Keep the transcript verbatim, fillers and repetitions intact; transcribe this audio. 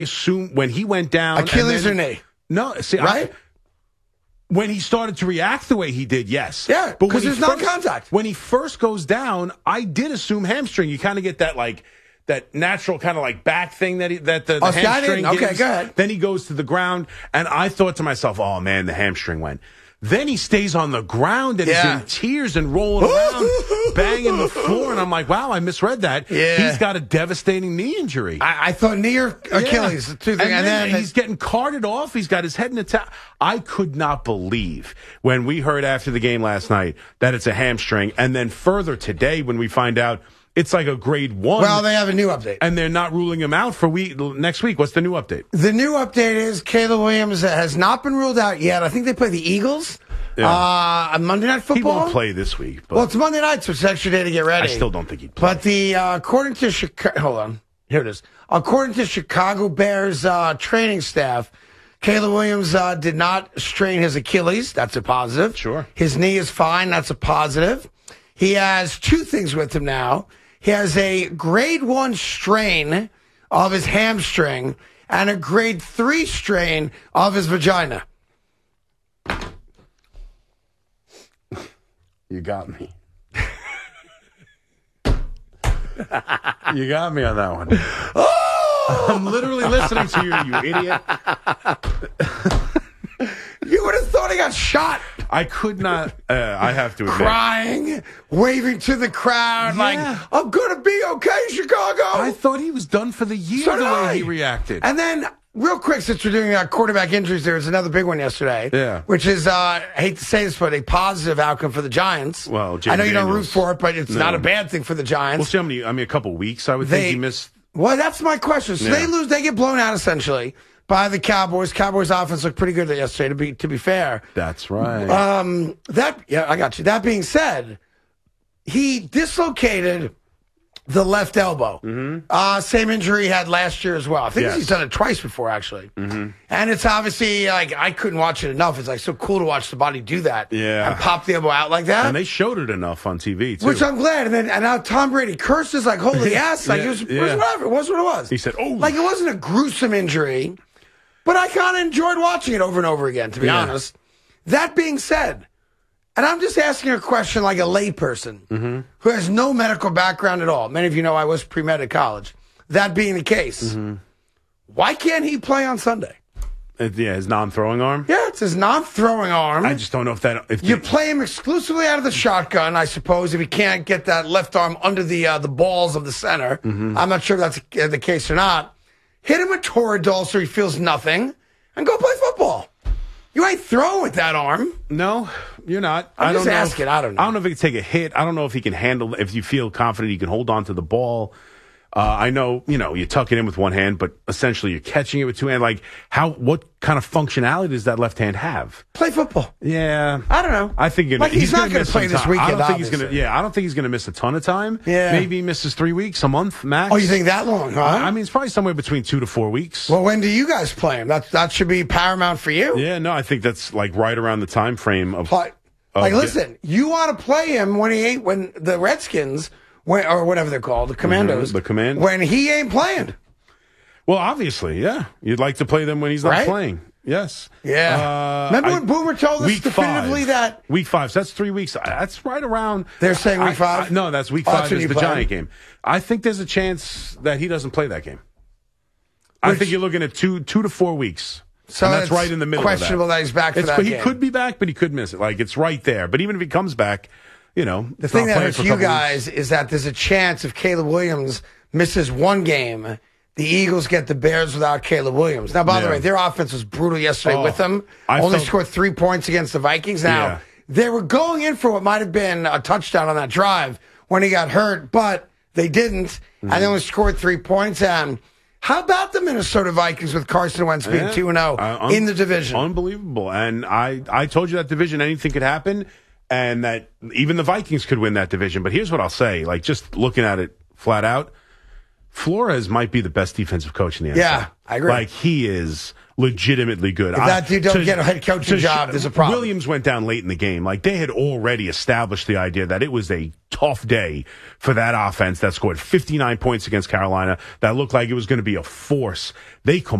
assume when he went down, Achilles then, or knee? No, see, right. I, when he started to react the way he did, yes. Yeah, but because when there's he first- non-contact. When he first goes down, I did assume hamstring. You kind of get that like that natural kind of like back thing that he, that the, the Oh, see, I hamstring didn't. Okay, gives. go ahead. Then he goes to the ground, and I thought to myself, "Oh man, the hamstring went." Then he stays on the ground and Yeah. he's in tears and rolling around, banging the floor, and I'm like, "Wow, I misread that." Yeah. He's got a devastating knee injury. I, I thought knee or Achilles. Yeah. The two things. And, And, then, then, he's getting carted off. He's got his head in a towel. I could not believe when we heard after the game last night that it's a hamstring. And then further today when we find out it's like a grade one. well, they have a new update. And they're not ruling him out for week, next week. What's the new update? The new update is Caleb Williams has not been ruled out yet. I think they play the Eagles Yeah. uh, on Monday Night He Football. won't play this week. But Well, it's Monday night, so it's an extra day to get ready. I still don't think he'd play. But the uh, according to Chicago, hold on, here it is. According to Chicago Bears uh, training staff, Caleb Williams uh, did not strain his Achilles. That's a positive. Sure. His knee is fine. That's a positive. He has two things with him now. He has a grade one strain of his hamstring and a grade three strain of his vagina. You got me. You got me on that one. Oh! I'm literally listening to you, you idiot. You would have thought he got shot. I could not. Uh, I have to admit. Crying, waving to the crowd, Yeah. like, I'm going to be okay, Chicago. I thought he was done for the year So the did way I. he reacted. And then, real quick, since we're doing uh, quarterback injuries, there was another big one yesterday. Yeah. Which is, uh, I hate to say this, but a positive outcome for the Giants. Well, I James know you don't root Daniels. for it, but it's No. not a bad thing for the We'll Giants. see how many. I mean, a couple weeks. I would They- think he missed. Well, that's my question. So Yeah. they lose, they get blown out essentially by the Cowboys. Cowboys offense looked pretty good yesterday, to be to be fair. That's right. Um, that yeah, I got you. That being said, he dislocated the left elbow. Mm-hmm. Uh, same injury he had last year as well. I think Yes. he's done it twice before, actually. Mm-hmm. And it's obviously like I couldn't watch it enough. It's like so cool to watch the body do that. Yeah. And pop the elbow out like that. and they showed it enough on T V too. Which I'm glad. And then and now Tom Brady curses like holy ass. Like Yeah, it was, yeah. it was whatever. It was what it was. He said, "Oh." Like it wasn't a gruesome injury, but I kind of enjoyed watching it over and over again, to be Yeah. honest. That being said, and I'm just asking a question like a layperson Mm-hmm. who has no medical background at all. Many of you know I was pre-med at college. That being the case, Mm-hmm. why can't he play on Sunday? Uh, yeah, his non-throwing arm. Yeah, it's his non-throwing arm. I just don't know if that. If You the- play him exclusively out of the shotgun, I suppose, if he can't get that left arm under the uh, the balls of the center. Mm-hmm. I'm not sure if that's uh, the case or not. Hit him with Toradol so he feels nothing, and go play football. You ain't throwing with that arm. No, you're not. I'm I just don't know asking. If, I don't know. I don't know if he can take a hit. I don't know if he can handle. If you feel confident, he can hold on to the ball. Uh, I know, you know, you tuck it in with one hand, but essentially you're catching it with two hands. Like, how? What kind of functionality does that left hand have? Play football. Yeah, I don't know. I think you're, Like, he's not going gonna to play this weekend, I don't think he's going to. obviously. Yeah, I don't think he's going to miss a ton of time. Yeah. maybe he misses three weeks, a month max. Oh, you think that long, huh? I mean, it's probably somewhere between two to four weeks. Well, when do you guys play him? That that should be paramount for you. yeah, no, I think that's like right around the time frame of. Play, of like, get- listen, you want to play him when he ain't when the Redskins. When, or whatever they're called, the Commandos. Mhm, the Command- When he ain't playing. Well, obviously, yeah. You'd like to play them when he's not Right? playing. Yes. Yeah. Uh, Remember I- when Boomer told us week definitively five. that? Week five. So that's three weeks. That's right around. They're saying week I- five? I- no, that's week Oh, that's five when is you the play Giant them? game. I think there's a chance that he doesn't play that game. I Which- think you're looking at two two to four weeks. So and that's it's right in the middle questionable of that that. he's back for It's- that He game. could be back, but he could miss it. Like, it's right there. But even if he comes back, you know. The thing that hurts you guys is that there's a chance if Caleb Williams misses one game, the Eagles get the Bears without Caleb Williams. Now, by the Yeah. way, their offense was brutal yesterday Oh, with them. I Only felt- scored three points against the Vikings. Now, Yeah. they were going in for what might have been a touchdown on that drive when he got hurt, but they didn't, Mm-hmm. and they only scored three points. And how about the Minnesota Vikings with Carson Wentz being Yeah. two and oh Uh, un- in the division? Unbelievable. And I, I told you that division, anything could happen, and that even the Vikings could win that division. But here's what I'll say, like, just looking at it flat out, Flores might be the best defensive coach in the N F L. Yeah, I agree. Like, he is legitimately good. If that dude don't get a head coaching to, job, there's a problem. Williams went down late in the game. Like, they had already established the idea that it was a tough day for that offense that scored fifty-nine points against Carolina, that looked like it was going to be a force. They